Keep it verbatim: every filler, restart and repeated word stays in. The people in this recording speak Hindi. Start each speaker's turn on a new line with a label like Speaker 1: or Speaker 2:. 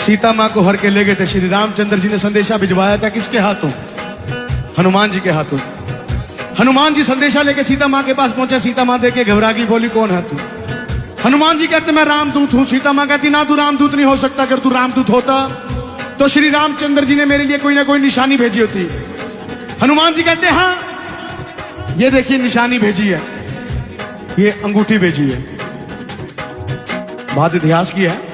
Speaker 1: सीता माँ को हर के ले गए थे। श्री रामचंद्र जी ने संदेशा भिजवाया था किसके हाथों? हनुमान जी के हाथों। हनुमान जी संदेशा लेके सीता माँ के पास पहुंचे। सीता माँ देख के घबरा गई, बोली कौन है तू? हनुमान जी कहते मैं रामदूत हूं। सीता माँ कहती ना, तू रामदूत नहीं हो सकता। अगर तू रामदूत होता तो श्री रामचंद्र जी ने मेरे लिए कोई ना कोई निशानी भेजी होती। हनुमान जी कहते हाँ, ये देखिए निशानी भेजी है, ये अंगूठी भेजी है। बात इतिहास की है।